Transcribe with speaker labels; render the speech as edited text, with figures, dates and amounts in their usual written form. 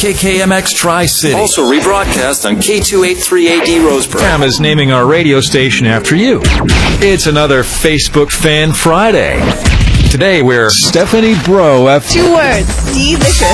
Speaker 1: KKMX Tri-City.
Speaker 2: Also rebroadcast on K283AD Roseburg.
Speaker 1: Cam is naming our radio station after you. It's another Facebook Fan Friday. Today we're Stephanie Bro.
Speaker 3: 2 words. Delicious.